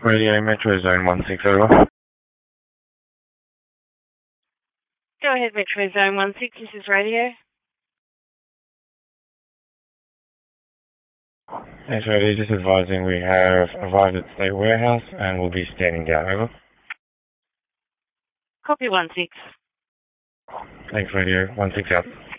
Radio Metro Zone 16 over. Go ahead, Metro Zone 16, this is radio. Thanks, Radio. Just advising we have arrived at State Warehouse and will be standing down, over. Copy 16. Thanks, Radio. 16 out.